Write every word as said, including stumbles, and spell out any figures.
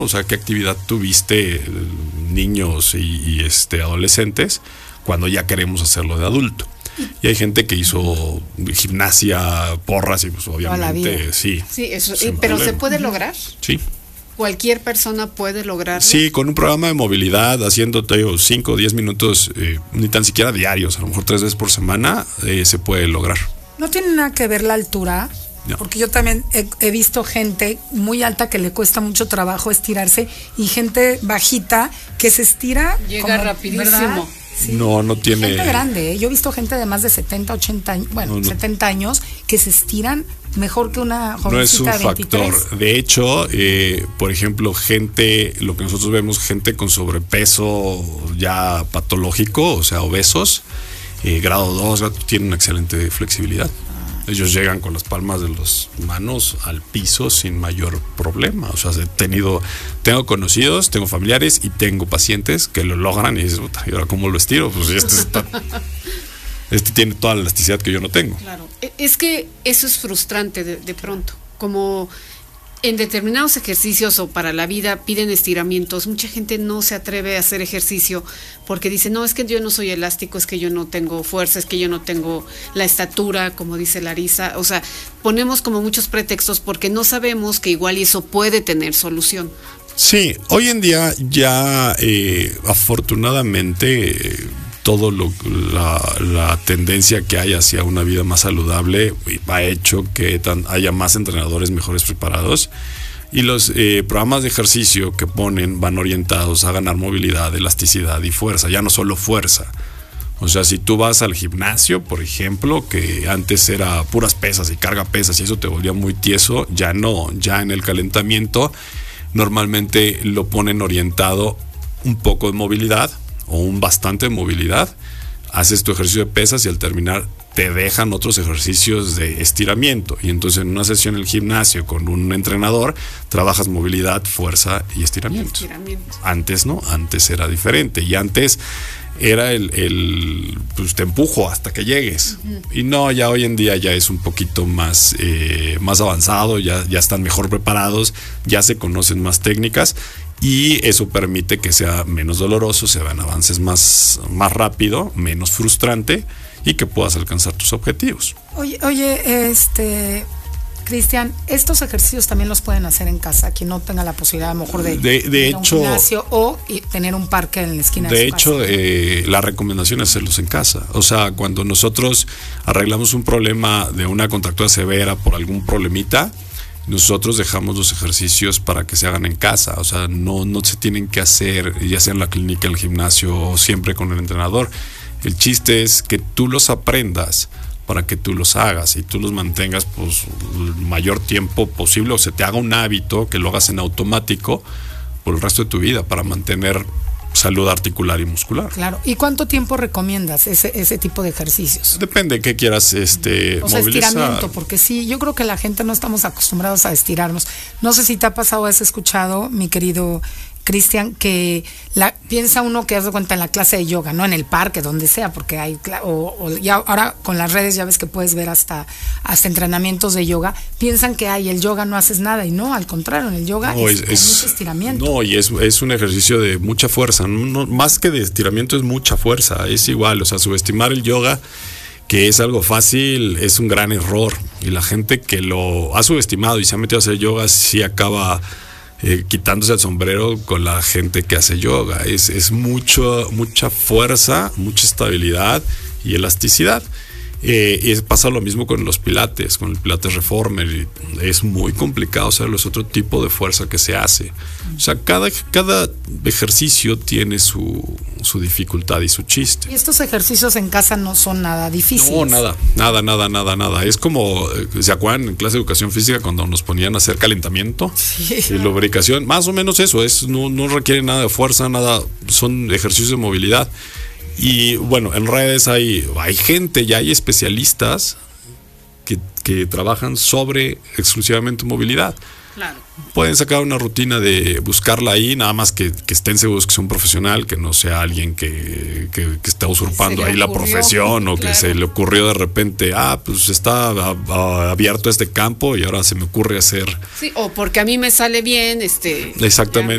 O sea, ¿qué actividad tuviste, niños y, y este, adolescentes, cuando ya queremos hacerlo de adulto? Y hay gente que hizo gimnasia, porras, y pues obviamente sí. Sí, eso, y, pero problema. ¿Se puede lograr? Sí. ¿Cualquier persona puede lograrlo? Sí, con un programa de movilidad, haciendo cinco o diez minutos, eh, ni tan siquiera diarios, a lo mejor tres veces por semana, eh, se puede lograr. ¿No tiene nada que ver la altura? No. Porque yo también he, he visto gente muy alta que le cuesta mucho trabajo estirarse y gente bajita que se estira. Llega como, rapidísimo. ¿Verdad? Sí. No, no tiene. Gente grande, ¿eh? Yo he visto gente de más de setenta, ochenta años, bueno, no, no. setenta años, que se estiran mejor que una jovencita de veintitrés. No es un factor. De hecho, eh, por ejemplo, gente, lo que nosotros vemos, gente con sobrepeso ya patológico, o sea, obesos, eh, grado dos, tienen una excelente flexibilidad. Ellos llegan con las palmas de las manos al piso sin mayor problema. O sea, he tenido, tengo conocidos, tengo familiares y tengo pacientes que lo logran y dices, ¿y ahora cómo lo estiro? Pues este, está, este tiene toda la elasticidad que yo no tengo. Claro, es que eso es frustrante de, de pronto, como en determinados ejercicios o para la vida piden estiramientos, mucha gente no se atreve a hacer ejercicio porque dice, no, es que yo no soy elástico, es que yo no tengo fuerza, es que yo no tengo la estatura, como dice Larisa. O sea, ponemos como muchos pretextos porque no sabemos que igual y eso puede tener solución. Sí, hoy en día ya eh, afortunadamente eh, todo lo, la, la tendencia que hay hacia una vida más saludable ha hecho que tan, haya más entrenadores mejores preparados y los eh, programas de ejercicio que ponen van orientados a ganar movilidad, elasticidad y fuerza, ya no solo fuerza. O sea, si tú vas al gimnasio, por ejemplo, que antes era puras pesas y carga pesas y eso te volvía muy tieso, ya no, ya en el calentamiento normalmente lo ponen orientado un poco de movilidad o un bastante de movilidad, haces tu ejercicio de pesas y al terminar te dejan otros ejercicios de estiramiento y entonces en una sesión en el gimnasio con un entrenador trabajas movilidad, fuerza y estiramiento. estiramiento. Antes no, antes era diferente y antes era el, el pues te empujo hasta que llegues. Uh-huh. Y no, ya hoy en día ya es un poquito más, eh, más avanzado, ya, ya están mejor preparados, ya se conocen más técnicas y eso permite que sea menos doloroso, se vean avances más, más rápido, menos frustrante y que puedas alcanzar tus objetivos. Oye, oye, este... Cristian, estos ejercicios también los pueden hacer en casa, quien no tenga la posibilidad a lo mejor de, de, de ir a un hecho, gimnasio o y tener un parque en la esquina de, de su hecho, casa. Eh, la recomendación es hacerlos en casa. O sea, cuando nosotros arreglamos un problema de una contractura severa por algún problemita, nosotros dejamos los ejercicios para que se hagan en casa. O sea, no, no se tienen que hacer ya sea en la clínica, en el gimnasio o siempre con el entrenador. El chiste es que tú los aprendas para que tú los hagas y tú los mantengas pues el mayor tiempo posible o se te haga un hábito que lo hagas en automático por el resto de tu vida para mantener salud articular y muscular. Claro. ¿Y cuánto tiempo recomiendas ese, ese tipo de ejercicios? Depende de qué quieras este, o sea, movilizar. Estiramiento, porque sí, yo creo que la gente no estamos acostumbrados a estirarnos. No sé si te ha pasado o has escuchado, mi querido Cristian, que la, piensa uno que haz de cuenta en la clase de yoga, no en el parque, donde sea, porque hay, o, o ya ahora con las redes ya ves que puedes ver hasta, hasta entrenamientos de yoga, piensan que hay el yoga no haces nada, y no, al contrario, en el yoga no, es, es, es mucho estiramiento. No, y es, es un ejercicio de mucha fuerza, no, más que de estiramiento es mucha fuerza, es igual, o sea, subestimar el yoga, que es algo fácil, es un gran error, y la gente que lo ha subestimado y se ha metido a hacer yoga sí acaba Eh, quitándose el sombrero con la gente que hace yoga. Es, es mucho, mucha fuerza, mucha estabilidad y elasticidad. Eh, y pasa lo mismo con los pilates, con el pilates reformer. Es muy complicado hacerlo, es otro tipo de fuerza que se hace. O sea, cada, cada ejercicio tiene su, su dificultad y su chiste. Y estos ejercicios en casa no son nada difíciles. No, nada, nada, nada, nada, nada. Es como, ¿se acuerdan en clase de educación física cuando nos ponían a hacer calentamiento? Sí. Y lubricación, más o menos eso, es, no, no requiere nada de fuerza, nada, son ejercicios de movilidad. Y bueno, en redes hay, hay gente, ya hay especialistas que, que trabajan sobre exclusivamente movilidad. Claro. Pueden sacar una rutina de buscarla ahí, nada más que, que estén seguros que sea un profesional, que no sea alguien que, que, que está usurpando ahí la profesión o claro. Que se le ocurrió de repente, ah, pues está a, a, abierto este campo y ahora se me ocurre hacer. Sí, o porque a mí me sale bien, este. Exactamente.